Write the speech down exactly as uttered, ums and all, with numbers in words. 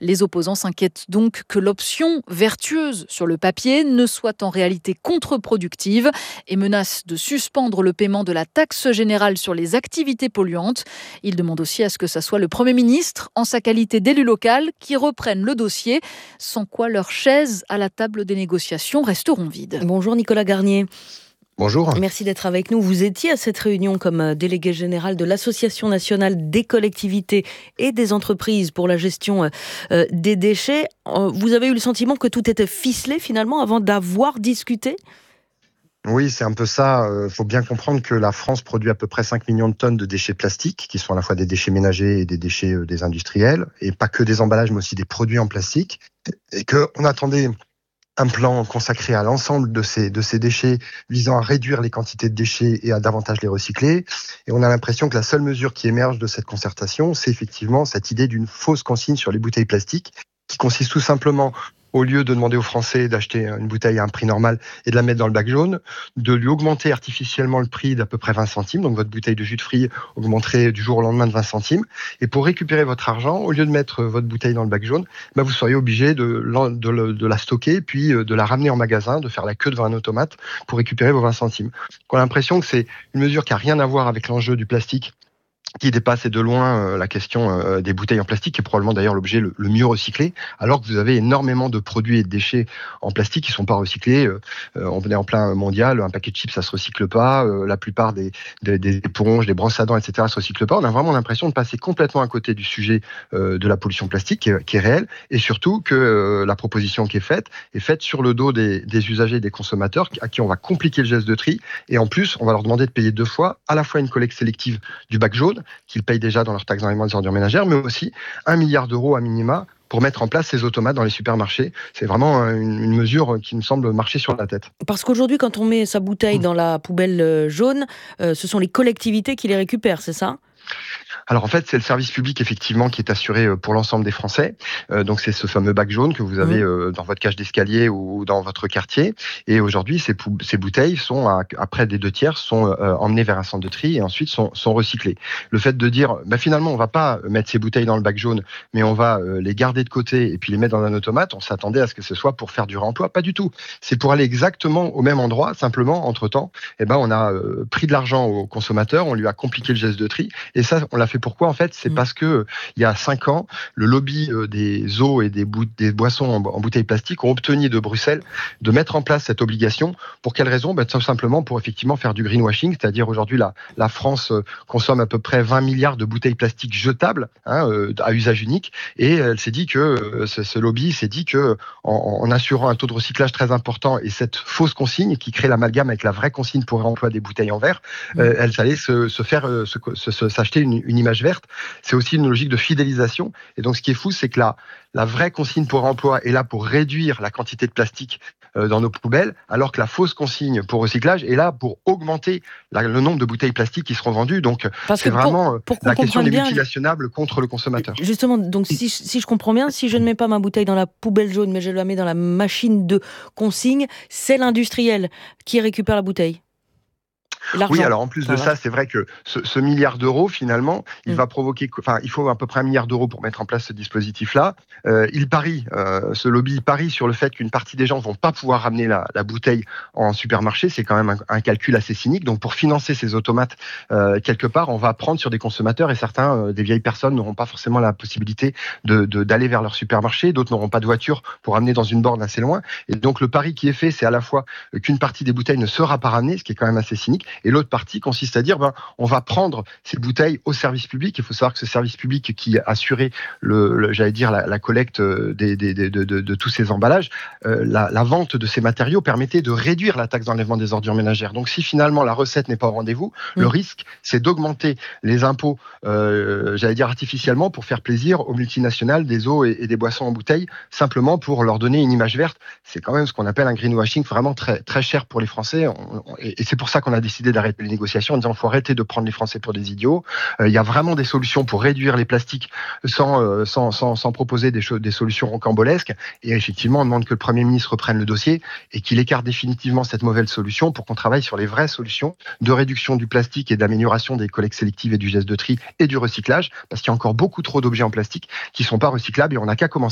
Les opposants s'inquiètent donc que l'option vertueuse sur le papier ne soit en réalité contre-productive et menacent de suspendre le paiement de la taxe générale sur les activités polluantes. Ils demandent aussi à ce que ce soit le Premier ministre, en sa qualité d'élu local, qui reprenne le dossier, sans quoi leurs chaises à la table des négociations resteront vides. Bonjour Nicolas Garnier. Bonjour. Merci d'être avec nous. Vous étiez à cette réunion comme délégué général de l'Association nationale des collectivités et des entreprises pour la gestion des déchets. Vous avez eu le sentiment que tout était ficelé finalement avant d'avoir discuté ? Oui, c'est un peu ça. Il faut bien comprendre que la France produit à peu près cinq millions de tonnes de déchets plastiques, qui sont à la fois des déchets ménagers et des déchets des industriels, et pas que des emballages, mais aussi des produits en plastique. Et qu'on attendait un plan consacré à l'ensemble de ces, de ces déchets visant à réduire les quantités de déchets et à davantage les recycler. Et on a l'impression que la seule mesure qui émerge de cette concertation, c'est effectivement cette idée d'une fausse consigne sur les bouteilles plastiques, qui consiste tout simplement, au lieu de demander aux Français d'acheter une bouteille à un prix normal et de la mettre dans le bac jaune, de lui augmenter artificiellement le prix d'à peu près vingt centimes. Donc votre bouteille de jus de fruits augmenterait du jour au lendemain de vingt centimes. Et pour récupérer votre argent, au lieu de mettre votre bouteille dans le bac jaune, bah vous seriez obligé de, de, de la stocker, puis de la ramener en magasin, de faire la queue devant un automate pour récupérer vos vingt centimes. On a l'impression que c'est une mesure qui n'a rien à voir avec l'enjeu du plastique, qui dépasse de loin euh, la question euh, des bouteilles en plastique, qui est probablement d'ailleurs l'objet le, le mieux recyclé, alors que vous avez énormément de produits et de déchets en plastique qui ne sont pas recyclés. Euh, on est en plein mondial, un paquet de chips, ça ne se recycle pas, euh, la plupart des, des, des éponges, des brosses à dents, et cetera, ne se recyclent pas. On a vraiment l'impression de passer complètement à côté du sujet euh, de la pollution plastique, qui est, qui est réel, et surtout que euh, la proposition qui est faite est faite sur le dos des, des usagers et des consommateurs, à qui on va compliquer le geste de tri, et en plus, on va leur demander de payer deux fois, à la fois une collecte sélective du bac jaune, qu'ils payent déjà dans leur taxe d'enlèvement des ordures ménagères, mais aussi un milliard d'euros à minima pour mettre en place ces automates dans les supermarchés. C'est vraiment une, une mesure qui me semble marcher sur la tête. Parce qu'aujourd'hui, quand on met sa bouteille dans la poubelle jaune, euh, ce sont les collectivités qui les récupèrent, c'est ça ? Alors en fait, c'est le service public effectivement qui est assuré pour l'ensemble des Français. Euh, donc c'est ce fameux bac jaune que vous avez euh, dans votre cage d'escalier ou dans votre quartier. Et aujourd'hui, ces, pou- ces bouteilles sont à, à près des deux tiers sont euh, emmenées vers un centre de tri et ensuite sont, sont recyclées. Le fait de dire, bah, finalement, on va pas mettre ces bouteilles dans le bac jaune, mais on va euh, les garder de côté et puis les mettre dans un automate, on s'attendait à ce que ce soit pour faire du réemploi. Pas du tout. C'est pour aller exactement au même endroit. Simplement, entre temps, eh ben on a euh, pris de l'argent au consommateur, on lui a compliqué le geste de tri. Et ça, on l'a fait pourquoi en fait, c'est mmh. parce que euh, il y a cinq ans, le lobby euh, des eaux et des, bou- des boissons en, en bouteilles plastiques ont obtenu de Bruxelles de mettre en place cette obligation. Pour quelle raison ? Ben, tout simplement pour effectivement faire du greenwashing, c'est-à-dire aujourd'hui la, la France euh, consomme à peu près vingt milliards de bouteilles plastiques jetables hein, euh, à usage unique, et elle s'est dit que euh, ce, ce lobby s'est dit que en, en assurant un taux de recyclage très important et cette fausse consigne qui crée l'amalgame avec la vraie consigne pour réemploi des bouteilles en verre, mmh. euh, elle allait se, se faire euh, se, se, se, s'acheter une, une image verte. C'est aussi une logique de fidélisation. Et donc, ce qui est fou, c'est que la, la vraie consigne pour réemploi est là pour réduire la quantité de plastique euh, dans nos poubelles, alors que la fausse consigne pour recyclage est là pour augmenter la, le nombre de bouteilles plastiques qui seront vendues. Donc, Parce c'est vraiment pour, pour la question des bien, multinationales contre le consommateur. Justement, donc si, si je comprends bien, si je ne mets pas ma bouteille dans la poubelle jaune, mais je la mets dans la machine de consigne, c'est l'industriel qui récupère la bouteille. L'argent. Oui, alors en plus de ça, c'est vrai que ce, ce milliard d'euros, finalement, il mmh. va provoquer, enfin, il faut à peu près un milliard d'euros pour mettre en place ce dispositif-là. Euh, il parie, euh, ce lobby parie sur le fait qu'une partie des gens vont pas pouvoir ramener la, la bouteille en supermarché. C'est quand même un, un calcul assez cynique. Donc, pour financer ces automates, euh, quelque part, on va prendre sur des consommateurs et certains, euh, des vieilles personnes, n'auront pas forcément la possibilité de, de, d'aller vers leur supermarché. D'autres n'auront pas de voiture pour amener dans une borne assez loin. Et donc, le pari qui est fait, c'est à la fois qu'une partie des bouteilles ne sera pas ramenée, ce qui est quand même assez cynique. Et l'autre partie consiste à dire, ben, on va prendre ces bouteilles au service public. Il faut savoir que ce service public qui assurait, le, le, j'allais dire, la, la collecte des, des, des, de, de, de tous ces emballages, euh, la, la vente de ces matériaux permettait de réduire la taxe d'enlèvement des ordures ménagères. Donc, si finalement la recette n'est pas au rendez-vous, mmh. le risque, c'est d'augmenter les impôts, euh, j'allais dire artificiellement, pour faire plaisir aux multinationales des eaux et, et des boissons en bouteille, simplement pour leur donner une image verte. C'est quand même ce qu'on appelle un greenwashing vraiment très, très cher pour les Français. On, on, et, et c'est pour ça qu'on a décidé d'arrêter les négociations en disant qu'il faut arrêter de prendre les Français pour des idiots. Il euh, y a vraiment des solutions pour réduire les plastiques sans, euh, sans, sans, sans proposer des, cho- des solutions rocambolesques. Et effectivement, on demande que le Premier ministre reprenne le dossier et qu'il écarte définitivement cette mauvaise solution pour qu'on travaille sur les vraies solutions de réduction du plastique et d'amélioration des collectes sélectives et du geste de tri et du recyclage, parce qu'il y a encore beaucoup trop d'objets en plastique qui ne sont pas recyclables et on n'a qu'à commencer